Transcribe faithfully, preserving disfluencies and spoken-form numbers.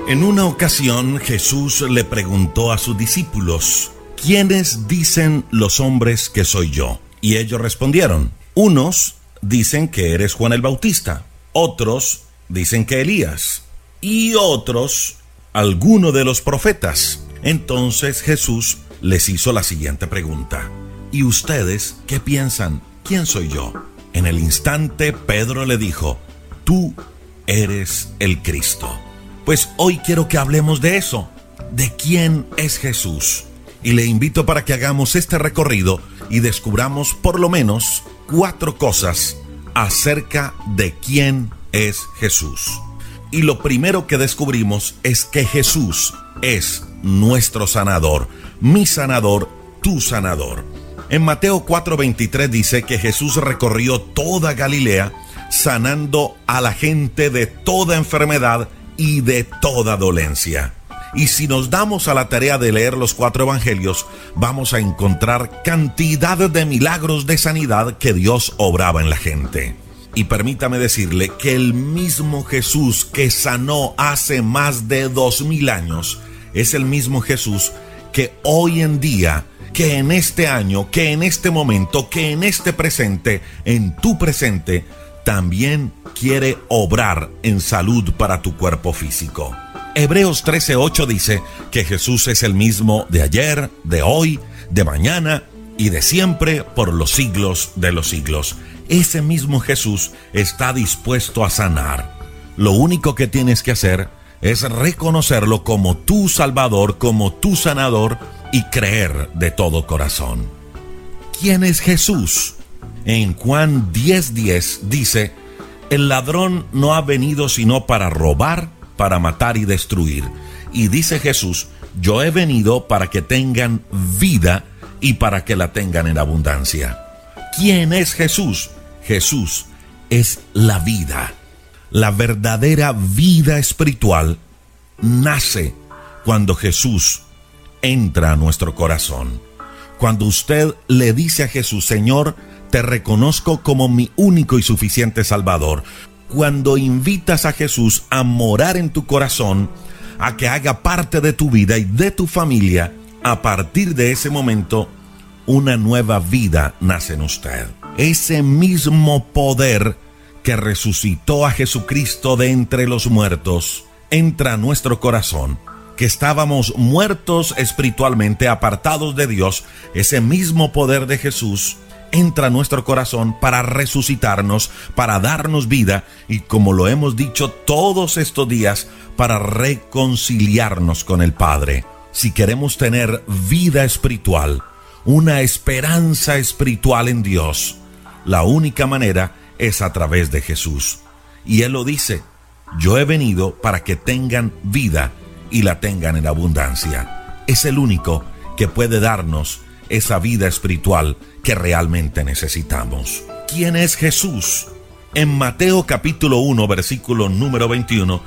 En una ocasión Jesús le preguntó a sus discípulos: ¿quiénes dicen los hombres que soy yo? Y ellos respondieron: unos dicen que eres Juan el Bautista, otros dicen que Elías, y otros alguno de los profetas. Entonces Jesús les hizo la siguiente pregunta: ¿y ustedes qué piensan? ¿Quién soy yo? En el instante Pedro le dijo: tú eres el Cristo. Pues hoy quiero que hablemos de eso, de quién es Jesús. Y le invito para que hagamos este recorrido y descubramos por lo menos cuatro cosas acerca de quién es Jesús. Y lo primero que descubrimos es que Jesús es nuestro sanador, mi sanador, tu sanador. En Mateo cuatro veintitrés dice que Jesús recorrió toda Galilea, sanando a la gente de toda enfermedad y de toda dolencia. Y si nos damos a la tarea de leer los cuatro evangelios, vamos a encontrar cantidad de milagros de sanidad que Dios obraba en la gente. Y permítame decirle que el mismo Jesús que sanó hace más de dos mil años es el mismo Jesús que hoy en día, que en este año, que en este momento, que en este presente, en tu presente, también quiere obrar en salud para tu cuerpo físico. Hebreos trece ocho dice que Jesús es el mismo de ayer, de hoy, de mañana y de siempre por los siglos de los siglos. Ese mismo Jesús está dispuesto a sanar. Lo único que tienes que hacer es reconocerlo como tu Salvador, como tu sanador y creer de todo corazón. ¿Quién es Jesús? En Juan diez diez dice: el ladrón no ha venido sino para robar, para matar y destruir. Y dice Jesús: yo he venido para que tengan vida y para que la tengan en abundancia. ¿Quién es Jesús? Jesús es la vida. La verdadera vida espiritual nace cuando Jesús entra a nuestro corazón. Cuando usted le dice a Jesús: Señor, te reconozco como mi único y suficiente Salvador. Cuando invitas a Jesús a morar en tu corazón, a que haga parte de tu vida y de tu familia, a partir de ese momento, una nueva vida nace en usted. Ese mismo poder que resucitó a Jesucristo de entre los muertos entra a nuestro corazón, que estábamos muertos espiritualmente, apartados de Dios. Ese mismo poder de Jesús entra a nuestro corazón para resucitarnos, para darnos vida y, como lo hemos dicho todos estos días, para reconciliarnos con el Padre. Si queremos tener vida espiritual, una esperanza espiritual en Dios, la única manera es a través de Jesús. Y Él lo dice: yo he venido para que tengan vida y la tengan en abundancia. Es el único que puede darnos esa vida espiritual que realmente necesitamos. ¿Quién es Jesús? En Mateo capítulo uno, versículo número veintiuno,